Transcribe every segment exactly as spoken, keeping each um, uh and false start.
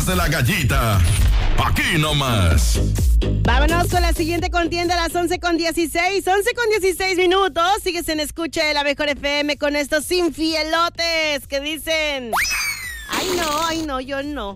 de la Gallita. Aquí nomás. Vámonos con la siguiente contienda a las once con dieciséis. once con dieciséis minutos. Sigues en escucha de la Mejor F M con estos infielotes que dicen... Ay, no, ay, no, yo no.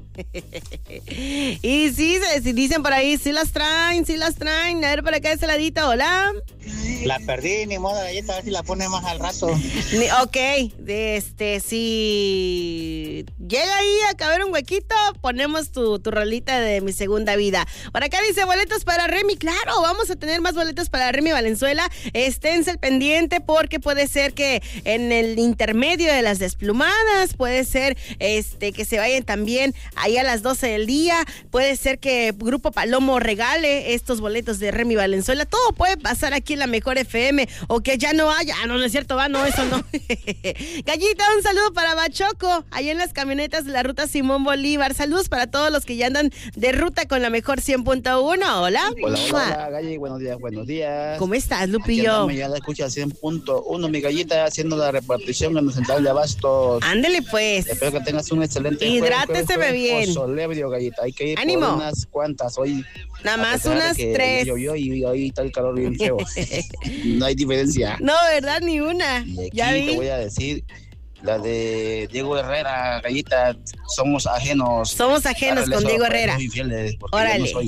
Y sí, si dicen por ahí, sí las traen, sí las traen. A ver, por acá ese ladito, hola. La perdí, ni modo, galleta, a ver si la pone más al rato. Ni, ok, este, si llega ahí a caber un huequito, ponemos tu, tu rolita de Mi Segunda Vida. Por acá dice boletos para Remy. Claro, vamos a tener más boletos para Remy Valenzuela. Esténse al pendiente porque puede ser que en el intermedio de las desplumadas, puede ser este que se vayan también ahí a las doce del día. Puede ser que Grupo Palomo regale estos boletos de Remy Valenzuela. Todo puede pasar aquí en la Mejor F M, o que ya no haya. Ah, no, no es cierto, va, no, eso no. Gallita, un saludo para Bachoco, allá en las camionetas de la ruta Simón Bolívar. Saludos para todos los que ya andan de ruta con la Mejor cien punto uno. Hola. Hola, hola, Galli, buenos días, buenos días. ¿Cómo estás, Lupillo? Ya la escucha cien punto uno, mi Gallita, haciendo la repartición en el central de abastos. Ándele, pues. Espero que tengas un excelente hidrátese bien. Solebrio, Gallita, hay que ir ánimo. Por unas cuantas hoy. Nada más unas tres. Llovió y hoy está el calor bien feo. No hay diferencia. No, ¿verdad? Ni una. Y aquí ya vi. Te voy a decir la de Diego Herrera, Gallita, somos ajenos. Somos ajenos con Diego Herrera. Infieles, órale.